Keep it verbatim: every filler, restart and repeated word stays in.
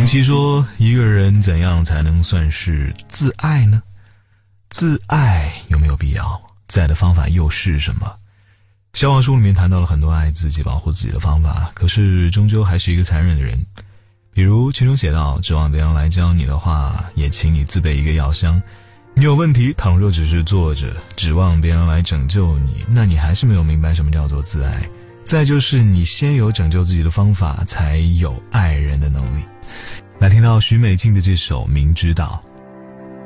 冯熙说，一个人怎样才能算是自爱呢？自爱有没有必要？自爱的方法又是什么？消亡书里面谈到了很多爱自己保护自己的方法，可是终究还是一个残忍的人。比如其中写道，指望别人来教你的话，也请你自备一个药箱。你有问题，倘若只是坐着指望别人来拯救你，那你还是没有明白什么叫做自爱。再就是你先有拯救自己的方法，才有爱人的能力。来听到许美静的这首《明知道》。